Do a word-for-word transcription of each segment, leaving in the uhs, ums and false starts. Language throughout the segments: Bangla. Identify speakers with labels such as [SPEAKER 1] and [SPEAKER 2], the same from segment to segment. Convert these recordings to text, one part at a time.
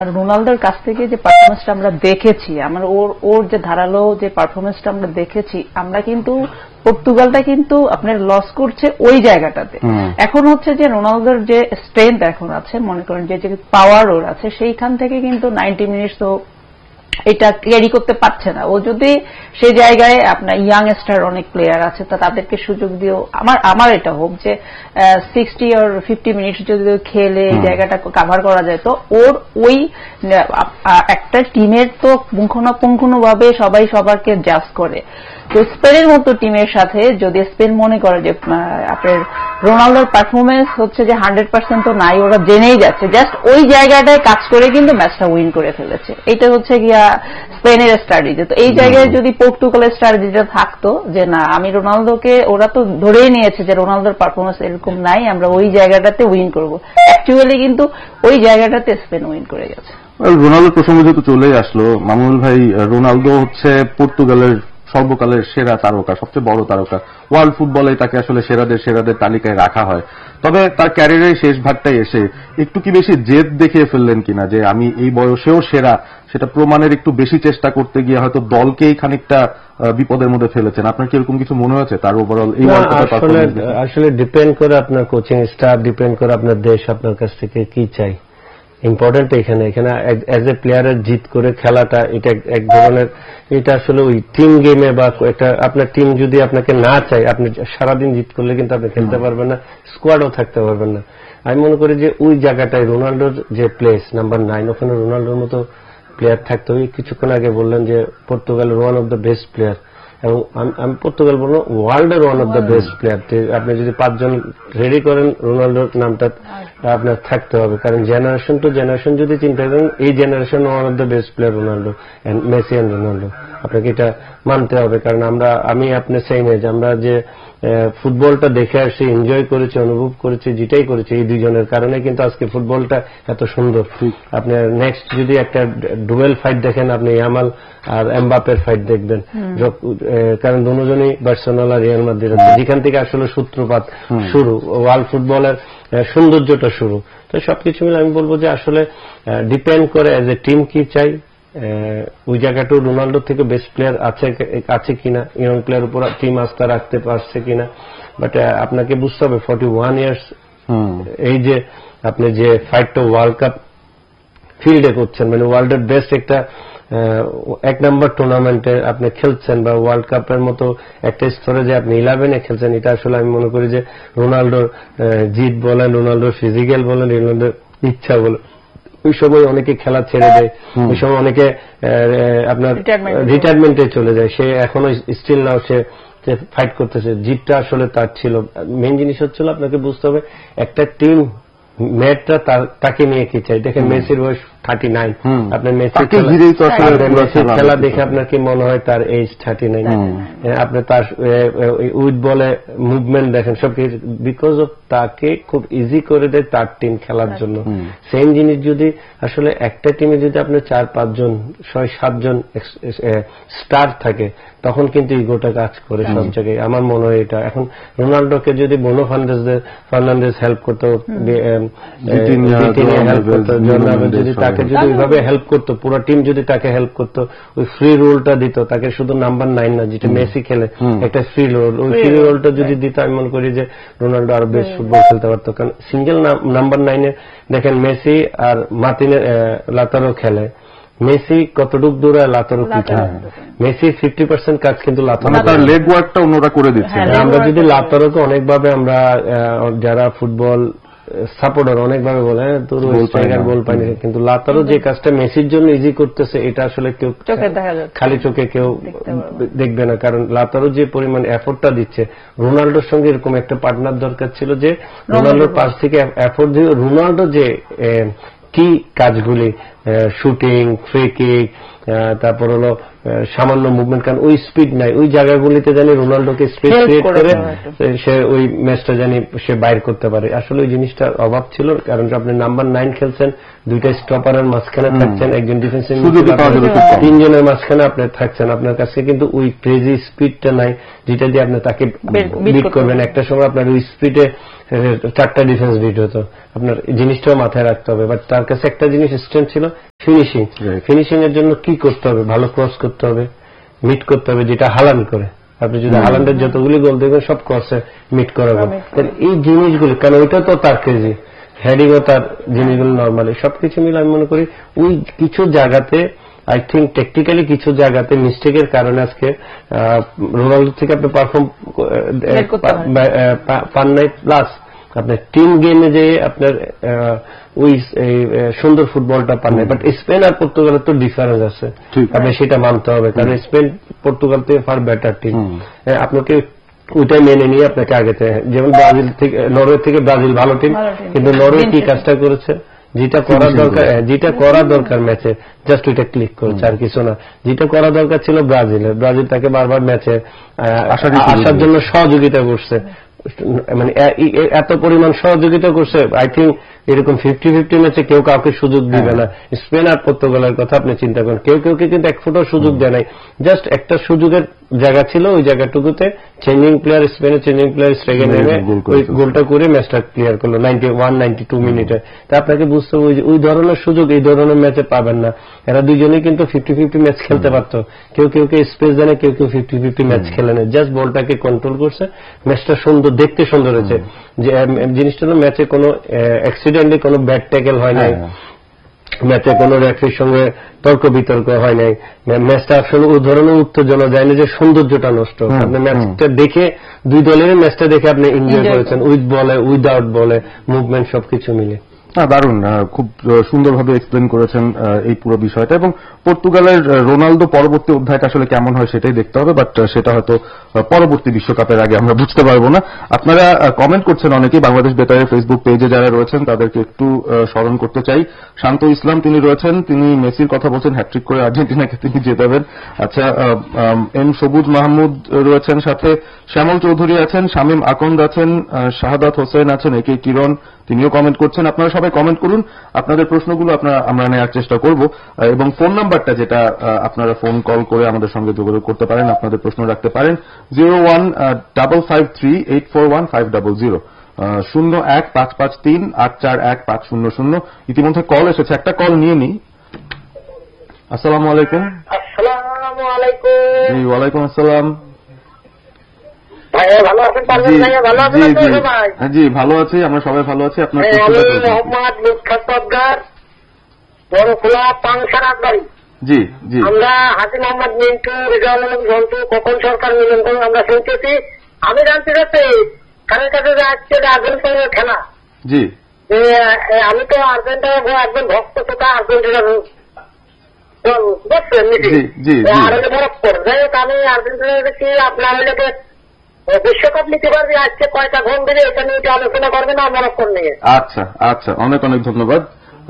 [SPEAKER 1] রোনালদোর কাছ থেকে যে পারফরমেন্সটা আমরা দেখেছি, আমরা ওর ওর যে ধারালো যে পারফরমেন্সটা আমরা দেখেছি, আমরা কিন্তু পর্তুগালটা কিন্তু আপনার লস করছে ওই জায়গাটাতে। এখন হচ্ছে যে রোনালদোর যে স্ট্রেংথ এখন আছে, মনে করেন যে পাওয়ার ওর আছে, সেইখান থেকে কিন্তু নাইনটি মিনিটস তো এটা ক্যারি করতে পারছে না। ও যদি সেই জায়গায় আপনার ইয়াং স্টার অনেক প্লেয়ার আছে, তা তাদেরকে সুযোগ দিয়েও আমার আমার এটা হোক যে সিক্সটি আর ফিফটি মিনিটস যদি খেলে এই জায়গাটা কাভার করা যায়, তো ওর ওই একটা টিমের তো পুঙ্খানুপুঙ্খানু ভাবে সবাই সবাইকে জাজ করে। তো স্পেনের মতো টিমের সাথে যদি স্পেন মনে করে যে আপনার রোনালদোর পারফরমেন্স হচ্ছে যে হান্ড্রেড পার্সেন্ট তো নাই, ওরা জেনেই যাচ্ছে, জাস্ট ওই জায়গাটায় কাজ করে কিন্তু ম্যাচটা উইন করে ফেলেছে। এটা হচ্ছে গিয়া স্পেনের স্ট্র্যাটেজি। তো এই জায়গায় যদি পর্তুগালের স্ট্র্যাটেজিটা থাকতো যে না, আমি রোনালদোকে, ওরা তো ধরেই নিয়েছে যে রোনালদোর পারফরমেন্স এরকম নাই, আমরা ওই জায়গাটাতে উইন করবো, অ্যাকচুয়ালি কিন্তু ওই জায়গাটাতে স্পেন উইন করে গেছে।
[SPEAKER 2] রোনালদোর প্রসঙ্গ যেহেতু চলেই আসলো, মামুনুল ভাই, রোনালদো হচ্ছে পর্তুগালের সর্বকালের সেরা তারকা, সবচেয়ে বড় তারকা। ওয়ার্ল্ড ফুটবলে তাকে আসলে সেরাদের সেরাদের তালিকায় রাখা হয়। তবে তার ক্যারিয়ারের শেষ ভাগটাই এসে একটু কি বেশি জেদ দেখিয়ে ফেললেন কিনা, যে আমি এই বয়সেও সেরা, সেটা প্রমাণের একটু বেশি চেষ্টা করতে গিয়ে হয়তো দলকেই খানিকটা বিপদের মধ্যে ফেলেছেন? আপনার কি এরকম কিছু মনে হয়েছে তার ওভারঅল এই ওয়ার্ল্ড কাপের পারফরম্যান্স?
[SPEAKER 3] আসলে ডিপেন্ড করে আপনার কোচিং স্টাফ, ডিপেন্ড করে আপনার দেশ আপনার কাছ থেকে কি চাই। ইম্পর্টেন্ট এখানে এখানে অ্যাজ এ প্লেয়ারের জিত করে খেলাটা, এটা এক ধরনের, এটা আসলে ওই টিম গেমে বা একটা আপনার টিম যদি আপনাকে না চায়, আপনি সারাদিন জিত করলে কিন্তু আপনি খেলতে পারবেন না, স্কোয়াডও থাকতে পারবেন না। আমি মনে করি যে ওই জায়গাটায় রোনাল্ডোর যে প্লেস নাম্বার নাইন, ওখানে রোনাল্ডোর মতো প্লেয়ার থাকতে হবে। কিছুক্ষণ আগে বললেন যে পর্তুগালের one of the best player, এবং আমি পর্তুগাল বলবো ওয়ার্ল্ডের one of the best player. আপনি যদি পাঁচজন রেডি করেন, রোনাল্ডোর নামটা আপনার থাকতে হবে, কারণ জেনারেশন টু জেনারেশন যদি চিন্তা করেন, এই generation one of the best player Ronaldo, Messi and Ronaldo. আপনাকে এটা মানতে হবে, কারণ আমরা আমি আপনি সেম এজ, আমরা যে ফুটবলটা দেখে আসছি, এনজয় করেছি, অনুভব করেছি, যেটাই করেছি এই দুজনের কারণে কিন্তু আজকে ফুটবলটা এত সুন্দর। আপনি নেক্সট যদি একটা ডুয়েল ফাইট দেখেন, আপনি ইয়ামাল আর এমবাপের ফাইট দেখবেন, কারণ দুজনই বার্সেলোনা রিয়াল মাদ্রিদ, যেখান থেকে আসলে সূত্রপাত শুরু, ওয়ার্ল্ড ফুটবলের সৌন্দর্যটা শুরু। তো সবকিছু মিলে আমি বলবো যে আসলে ডিপেন্ড করে এজ এ টিম কি চাই, ওই জায়গাটাও রোনাল্ডো থেকে বেস্ট প্লেয়ার আছে আছে কিনা, ইয়ং প্লেয়ার উপর টিম আস্থা রাখতে পারছে কিনা। বাট আপনাকে বুঝতে হবে ফর্টি ওয়ান ইয়ার্স এই যে আপনি যে ফাইটটা ওয়ার্ল্ড কাপ ফিল্ডে করছেন, মানে ওয়ার্ল্ডের বেস্ট একটা এক নম্বর টুর্নামেন্টে আপনি খেলছেন, বা ওয়ার্ল্ড কাপের মতো একটা স্তরে যে আপনি ইলেভেনে খেলছেন, এটা আসলে আমি মনে করি যে রোনাল্ডোর জিত বলেন, রোনাল্ডোর ফিজিক্যাল বলেন, রোনাল্ডোর ইচ্ছা বলেন, ওই সময় অনেকে খেলা ছেড়ে দেয়, ওই সময় অনেকে আপনার রিটায়ারমেন্টে চলে যায়, সে এখনো স্টিল নাও সে ফাইট করতেছে। জিতটা আসলে তার ছিল। মেইন জিনিস হচ্ছিল আপনাকে বুঝতে হবে একটা টিম ম্যাচটা তাকে নিয়ে কি চাই। দেখেন মেসির বয়স থার্টি নাইন, আপনার মেসির খেলা দেখে আপনার কি মনে হয় তার এজ থার্টি নাইন? আপনি তার উইথ বলে মুভমেন্ট দেখেন, সবকিছু বিকজ অফ তাকে খুব ইজি করে দেয় তার টিম খেলার জন্য। সেম জিনিস যদি আসলে একটা টিমে যদি আপনার চার পাঁচজন ছয় সাতজন স্টার থাকে, তখন কিন্তু ইগোটা কাজ করে সব জায়গায়। আমার মনে হয় এটা। এখন রোনাল্ডোকে যদি বোনো ফার্নান্ডেজ ফার্নান্ডেজ হেল্প করতো, হেল্প করতো, যদি তাকে যদি ওইভাবে হেল্প করতো, পুরো টিম যদি তাকে হেল্প করতো, ওই ফ্রি রোলটা দিত তাকে, শুধু নাম্বার নাইন না, যেটা মেসি খেলে একটা ফ্রি রোল, ওই ফ্রি রোলটা যদি দিত, আমি মনে করি যে রোনাল্ডো আরো বেশ ফুটবল খেলতে পারতো। কারণ সিঙ্গেল নাম্বার নাইনে দেখেন মেসি আর মার্টিনের লাতারো খেলে, মেসি কতটুক দূরে, লাতারো কি খেলে, মেসি ফিফটি পার্সেন্ট কাজ কিন্তু লাতারো,
[SPEAKER 2] তার লেগ ওয়ার্কটা অন্যরা করে দিচ্ছে।
[SPEAKER 3] আমরা যদি লাতারোকে অনেকভাবে আমরা যারা ফুটবল সাপোর্টার অনেকভাবে বলে তোর স্ট্রাইকার গোল পায়নি, কিন্তু লাতারো যে কাজটা মেসির জন্য ইজি করতেছে, এটা আসলে কেউ খালি চোখে কেউ দেখবে না, কারণ লাতারো যে পরিমাণ এফোর্টটা দিচ্ছে, রোনাল্ডোর সঙ্গে এরকম একটা পার্টনার দরকার ছিল যে রোনাল্ডোর পাশ থেকে এফোর্ট দিয়ে রোনাল্ডো যে কি কাজগুলি, শুটিং, ফ্রি কিক, তারপর হলো সামান্য মুভমেন্ট, কারণ ওই স্পিড নাই, ওই জায়গাগুলিতে জানি রোনাল্ডোকে স্পিড ক্রিয়েট করে সে ওই ম্যাচটা জানি সে বাইর করতে পারে। আসলে ওই জিনিসটার অভাব ছিল, কারণ আপনি নাম্বার নাইন খেলছেন, দুইটা স্টপারের মাঝখানে থাকছেন, একজন ডিফেন্সিভ, তিনজনের মাঝখানে আপনি থাকছেন, আপনার কাছে কিন্তু ওই ক্রেজি স্পিডটা নাই যেটা দিয়ে আপনি তাকে বিট করবেন। একটা সময় আপনার ওই স্পিডে চারটা ডিফেন্স বিট হতো, আপনার জিনিসটাও মাথায় রাখতে হবে। বাট তার কাছে একটা জিনিস স্ট্রেংথ ছিল, ফিনিশিং। ফিনিশিং এর জন্য কি করতে হবে? ভালো ক্রস করতে হবে, মিট করতে হবে, যেটা হালান্ড করে। আপনি যদি হালান্ডের যতগুলি গোল দেখবেন সব ক্রসে মিট করাবেন। এই জিনিসগুলি, কারণ ওইটা তো তার ক্রেজি, হেডিংও তার জিনিসগুলো নর্মালি সবকিছু মিলে আমি মনে করি ওই কিছু জায়গাতে আই থিঙ্ক টেকনিক্যালি কিছু জায়গাতে মিস্টেকের কারণে আজকে রোনাল্ডো থেকে আপনি পারফর্ম পান নাই। প্লাস আপনার টিম গেমে যে আপনার ওই সুন্দর ফুটবলটা পান নাই। বাট স্পেন আর পর্তুগালের তো ডিফারেন্স আছে, আপনি সেটা মানতে হবে, কারণ স্পেন পর্তুগাল থেকে ফার বেটার টিম। আপনাকে ওইটাই মেনে নিয়ে আপনাকে আগেতে, যেমন ব্রাজিল থেকে নরওয়ে থেকে ব্রাজিল ভালো টিম, কিন্তু নরওয়ে কি কাজটা করেছে, যেটা করা দরকার যেটা করা দরকার ম্যাচে জাস্ট ওইটা ক্লিক করেছে, আর কিছু না। যেটা করা দরকার ছিল ব্রাজিলের, ব্রাজিল তাকে বারবার ম্যাচে আসার জন্য সহযোগিতা করছে, মানে এত পরিমাণ সহযোগিতা করছে। আই থিঙ্ক এরকম ফিফটি ফিফটি ম্যাচে কেউ কাউকে সুযোগ দিবে না। স্পেন আর পর্তুগালের কথা আপনি চিন্তা করেন, কেউ কেউকে কিন্তু এক ফুটও সুযোগ দেয় নাই। জাস্ট একটা সুযোগের জায়গা ছিল, ওই জায়গাটুকুতে চেঞ্জিং প্লেয়ার, স্পেনের চেঞ্জিং প্লেয়ার স্ট্রাইকে নেমে ওই গোলটা করে ম্যাচটা ক্লিয়ার করলো নাইনটি ওয়ান নাইনটি টু মিনিটে। তা আপনাকে বুঝতে হবে ওই ধরনের সুযোগ এই ধরনের ম্যাচে পাবেন না। এরা দুজনেই কিন্তু ফিফটি ফিফটি ম্যাচ খেলতে পারতো, কেউ কেউ কে স্পেস দেয়, কেউ কেউ ফিফটি ফিফটি ম্যাচ খেলে নেয়। জাস্ট বলটাকে কন্ট্রোল করছে, ম্যাচটা সুন্দর, দেখতে সুন্দর হয়েছে। যে জিনিসটা হলো ম্যাচে কোনো অ্যাক্সিডেন্টলি কোনো ব্যাড ট্যাকেল হয় নাই, ম্যাচে কোনো রেফারির সঙ্গে তর্ক বিতর্ক হয় নাই, ম্যাচটা আসলে ওই ধরনের উত্তেজনা যায় না যে সৌন্দর্যটা নষ্ট। আপনি ম্যাচটা দেখে দুই দলের ম্যাচটা দেখে আপনি এনজয় করেছেন, উইথ বলে উইদাউট বলে মুভমেন্ট সবকিছু মিলে।
[SPEAKER 2] না, দারুণ, খুব সুন্দরভাবে এক্সপ্লেন করেছেন এই পুরো বিষয়টা। এবং পর্তুগালের রোনালদো পরবর্তী অধ্যায়টা আসলে কেমন হয় সেটাই দেখতে হবে, বাট সেটা হয়তো পরবর্তী বিশ্বকাপের আগে আমরা বুঝতে পারবো না। আপনারা কমেন্ট করছেন অনেকেই, বাংলাদেশ বেতারের ফেসবুক পেজে যারা রয়েছেন তাদেরকে একটু স্মরণ করতে চাই। শান্ত ইসলাম তিনি রয়েছেন, তিনি মেসির কথা বলছেন, হ্যাট্রিক করে আর্জেন্টিনাকে তিনি জেতাবেন। আচ্ছা, এম সবুজ মাহমুদ রয়েছেন, সাথে শ্যামল চৌধুরী আছেন, শামীম আকন্দ আছেন, শাহাদাত হোসেন আছেন, এ কে কিরণ তিনিও কমেন্ট করছেন। আপনারা সবাই কমেন্ট করুন, আপনাদের প্রশ্নগুলো আপনারা আমরা নেওয়ার চেষ্টা করব। এবং ফোন নাম্বারটা যেটা আপনারা ফোন কল করে আমাদের সঙ্গে যোগাযোগ করতে পারেন, আপনাদের প্রশ্ন রাখতে পারেন, zero one double five three eight four one five double zero শূন্য এক পাঁচ পাঁচ তিন আট চার এক পাঁচ শূন্য শূন্য। ইতিমধ্যে কল এসেছে, একটা কল নিয়ে নিই। আসসালামু আলাইকুম।
[SPEAKER 4] আসসালামু আলাইকুম।
[SPEAKER 2] জি, ওয়ালাইকুম আসসালাম। জি, ভালো আছি, আমরা সবাই ভালো আছি। আপনার
[SPEAKER 4] মোহাম্মদ মুস্তাফার বড়খোলা পাংশারাবাড়ি।
[SPEAKER 2] জি জি,
[SPEAKER 4] আমরা হাজি মোহাম্মদ মিন্টু রেজাউল আলম ঝন্টু কখন সরকার মিলন করে আমরা শুনতেছি। আমি জানতে চাচ্ছি কারোর কাছে যে আজকে আর্জেন্টিনার খেলা,
[SPEAKER 2] জি
[SPEAKER 4] আমি তো আর্জেন্টিনার একজন ভক্ত তোকা আর্জেন্টিনার বুঝছেন আর মরক্কোর। যাই হোক, আমি আর্জেন্টিনার দেখি আপনার এলাকে বিশ্বকাপ নিতে পারবে, আজকে কয়টা ঘুম দিলে এটা নিয়ে আলোচনা করবেন না মরক্কোর নিয়ে।
[SPEAKER 2] আচ্ছা আচ্ছা, অনেক অনেক ধন্যবাদ।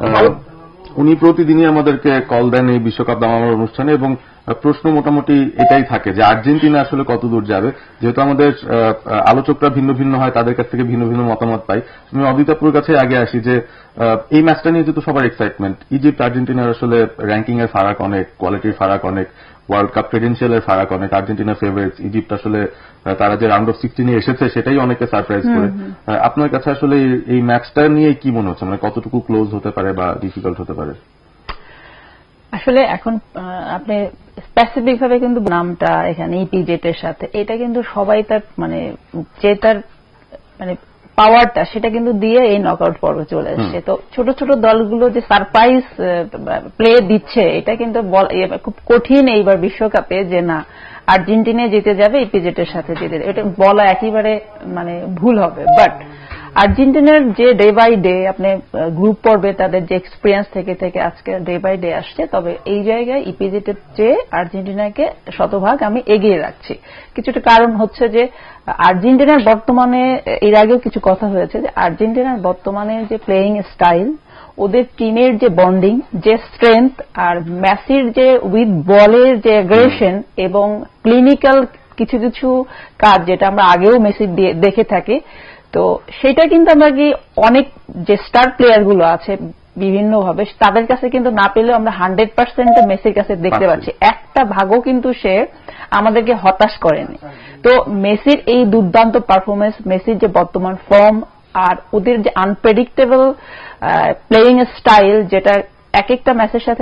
[SPEAKER 2] উনি প্রতিদিনই আমাদেরকে কল দেন এই বিশ্বকাপ দামানোর অনুষ্ঠানে, এবং প্রশ্ন মোটামুটি এটাই থাকে যে আর্জেন্টিনা আসলে কত দূর যাবে। যেহেতু আমাদের আলোচকরা ভিন্ন ভিন্ন হয়, তাদের কাছ থেকে ভিন্ন ভিন্ন মতামত পাই। আমি অদিতাপুরের কাছে আগে আসি যে এই ম্যাচটা নিয়ে যেহেতু সবার এক্সাইটমেন্ট, ইজিপ্ট আর্জেন্টিনার আসলে র্যাঙ্কিং এর ফারাক অনেক, কোয়ালিটির ফারাক অনেক, ওয়ার্ল্ড কাপ ক্রেডেন্সিয়ালের ফারাক অনেক। আর্জেন্টিনা ফেভারিটস, ইজিপ্ট আসলে তারা যে রাউন্ড অফ সিক্সটিনে এসেছে সেটাই অনেকে সারপ্রাইজ করে। আপনার কাছে আসলে এই ম্যাচটা নিয়ে কি মনে হচ্ছে, মানে কতটুকু ক্লোজ হতে পারে বা ডিফিকাল্ট হতে পারে?
[SPEAKER 1] আসলে এখন আপনি স্পেসিফিক ভাবে কিন্তু নামটা এখানে ইপিজেটের সাথে এটা কিন্তু সবাই তার মানে যে তার মানে পাওয়ারটা সেটা কিন্তু দিয়ে এই নকআউট পর্বে চলে আসছে। তো ছোট ছোট দলগুলো যে সারপ্রাইজ প্লে দিচ্ছে এটা কিন্তু খুব কঠিন এইবার বিশ্বকাপে যে না আর্জেন্টিনা জিতে যাবে ইপিজেটের সাথে জিতে যাবে, এটা বলা একেবারে মানে ভুল হবে। বাট আর্জেন্টিনার যে ডে বাই ডে আপনি গ্রুপ পর্বে তাদের যে এক্সপিরিয়েন্স থেকে থেকে আজকে ডে বাই ডে আসছে, তবে এই জায়গায় ইপিজেটের চেয়ে আর্জেন্টিনাকে শতভাগ আমি এগিয়ে রাখছি। কিছুটা কারণ হচ্ছে যে আর্জেন্টিনার বর্তমানে, এর আগেও কিছু কথা হয়েছে যে আর্জেন্টিনার বর্তমানে যে প্লেয়িং স্টাইল, ওদের টিমের যে বন্ডিং, যে স্ট্রেংথ, আর মেসির যে উইথ বলের যে অ্যাগ্রেশন এবং ক্লিনিক্যাল কিছু কিছু কাজ যেটা আমরা আগেও মেসি দেখে থাকি, তো সেটা কিন্তু আমরা কি অনেক যে স্টার প্লেয়ার গুলো আছে বিভিন্নভাবে তাদের কাছে কিন্তু না পেলেও আমরা হান্ড্রেড পার্সেন্ট মেসির কাছে দেখতে পাচ্ছি। একটা ভাগও কিন্তু সে আমাদেরকে হতাশ করেনি। তো মেসির এই দুর্দান্ত পারফরমেন্স, মেসির যে বর্তমান ফর্ম আর ওদের যে আনপ্রেডিক্টেবল প্লেয়িং স্টাইল, যেটা এক একটা ম্যাচের সাথে